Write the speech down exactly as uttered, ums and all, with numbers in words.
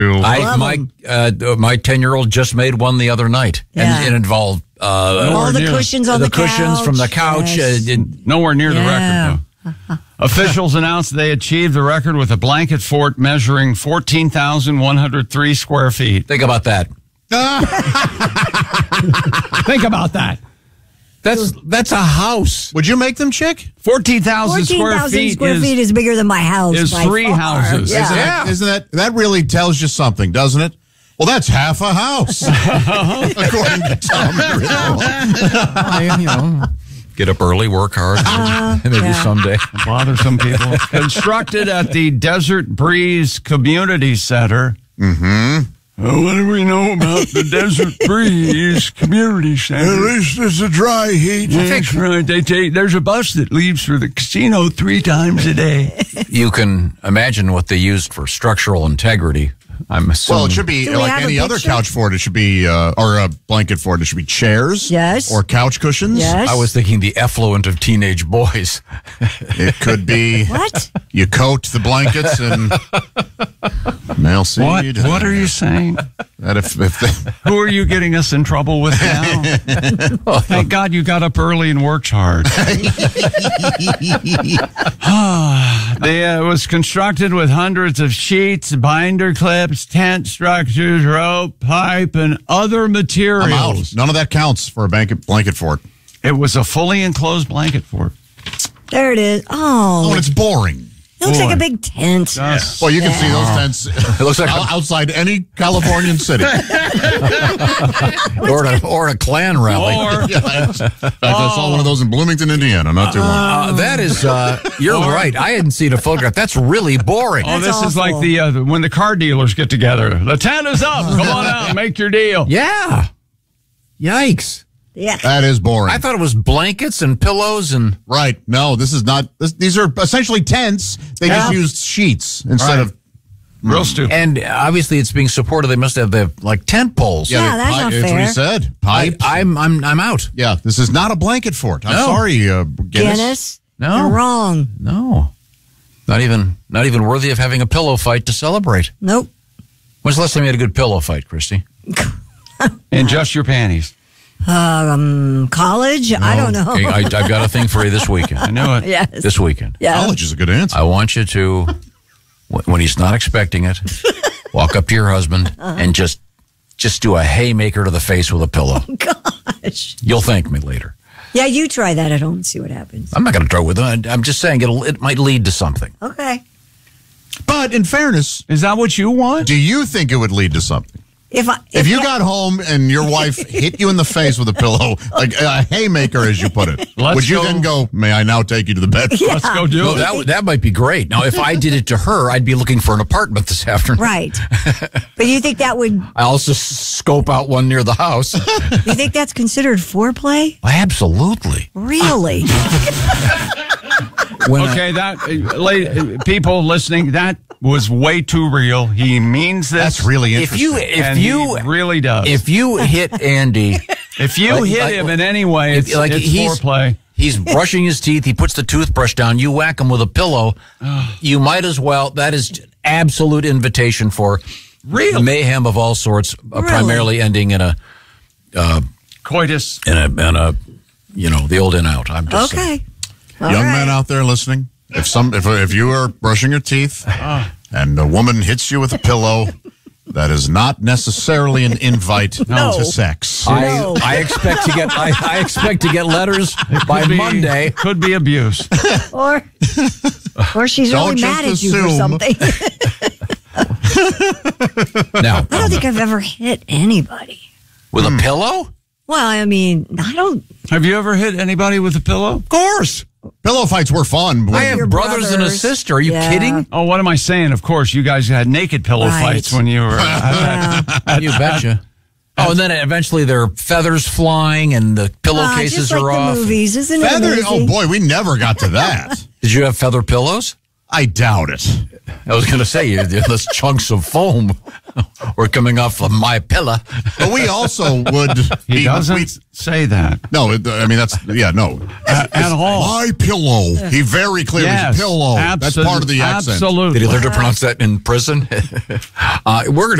I, my uh, my ten-year-old just made one the other night, Yeah. and it involved uh, all the near, cushions on the, the, cushions couch. from the couch. Yes. Uh, it, Nowhere near Yeah. the record, though. Officials announced they achieved the record with a blanket fort measuring fourteen thousand one hundred three square feet. think about that. Think about that. That's that's a house. Would you make them, Chick? fourteen thousand fourteen square thousand feet square is, feet is bigger than my house. is by three far. houses. Yeah. Isn't, that, isn't that that really tells you something, doesn't it? Well, that's half a house, according to Tom Riddle. I, you know, Get up early, work hard, Uh, maybe yeah. someday. bother some people. Constructed at the Desert Breeze Community Center. Mm-hmm. What do we know about the Desert Breeze Community Center? At least it's a dry heat. That's right. They take, there's a bus that leaves for the casino three times a day. You can imagine what they used for structural integrity. I'm assuming. Well, it should be Do we like have a any other picture? couch fort. It should be, uh, or a blanket fort. It should be chairs. Yes. Or couch cushions. Yes. I was thinking the effluent of teenage boys. It could be. What? You coat the blankets and male seed. What? What are you saying? That if, if they, Who are you getting us in trouble with now? Thank God you got up early and worked hard. They, uh, it was constructed with hundreds of sheets, binder clips, tent structures, rope, pipe, and other I'm out. materials. None of that counts for a blanket blanket fort. It was a fully enclosed blanket fort. There it is. Oh, Oh, and it's boring. it looks boy. like a big tent. Just- Well, you can see those tents. It looks like o- outside any Californian city. or in a, or in a Klan rally. Or, Yeah, in fact, I saw one of those in Bloomington, Indiana, not too long. Uh, that is, uh, you're right. I hadn't seen a photograph. That's really boring. oh, That's this is awful. like the uh, when the car dealers get together. The tent is up. Come on out, make your deal. Yeah. Yikes. Yeah. That is boring. I thought it was blankets and pillows and. Right. No, this is not. This, these are essentially tents. They just Yeah. used sheets instead Right. of. Real stupid. And obviously, it's being supported. They must have the like tent poles. Yeah, the that's pipe- not That's what he fair. said. I, Pipes. I'm I'm I'm out. yeah, this is not a blanket fort. I'm No. sorry, uh, Guinness. Guinness? No. You're wrong. No, not even not even worthy of having a pillow fight to celebrate. Nope. When's the last time you had a good pillow fight, Christy? And just your panties. Um, college? I don't know. Okay, I, I've got a thing for you this weekend. I knew it. Yes. This weekend, Yeah. College is a good answer. I want you to, wh- when he's not expecting it, walk up to your husband and just just do a haymaker to the face with a pillow. Gosh. You'll thank me later. Yeah, you try that at home and see what happens. I'm not going to throw with him. I- I'm just saying it'll it might lead to something. Okay. But in fairness, Is that what you want? do you think it would lead to something? If I If you got home and your wife hit you in the face with a pillow, like a haymaker, as you put it, Let's would you go. then go, may I now take you to the bed? Let's go do No, it. that would- that might be great. Now, if I did it to her, I'd be looking for an apartment this afternoon. right, but you think that would? I also scope out one near the house. You think that's considered foreplay? Absolutely. Really? When I- Okay, that uh, la- uh, people listening, that was way too real. He means this. That's really if interesting. you if and you he really does. if you hit Andy, if you like- hit like- him in any way, if- it's, like it's he's- foreplay. he's brushing his teeth, he puts the toothbrush down, you whack him with a pillow, you might as well. That is absolute invitation for Real. mayhem of all sorts, uh, Really? primarily ending in a Coitus. in a in a you know the old in out. I'm just saying. Okay. All Young right. men out there listening, if some if if you are brushing your teeth and a woman hits you with a pillow, that is not necessarily an invite No. to sex. No. I, I expect to get I, I expect to get letters by Could be- Monday. Could be abuse. Or, or she's Don't really just mad at you for assume. something. Now I don't think I've ever hit anybody. with a pillow, Well, I mean, I don't. Have you ever hit anybody with a pillow? of course. Pillow fights were fun. I have Your brothers, and a brothers. sister. Are you Yeah. kidding? Oh, what am I saying? Of course, you guys had naked pillow Right. fights when you were. at that. You betcha. Oh, and then eventually there are feathers flying and the Ah, pillowcases just like are the off. movies, isn't Feather. it? Oh amazing? boy, we never got to that. Did you have feather pillows? I doubt it. I was going to say you those chunks of foam. We're coming off of my pillow. But we also would. He be- doesn't we- say that no, it- I mean that's yeah, no. at, at all. My pillow. He very clearly Yes, says pillow. That's absolute- part of the accent. Absolutely. Did he learn to pronounce that in prison? uh, we're going to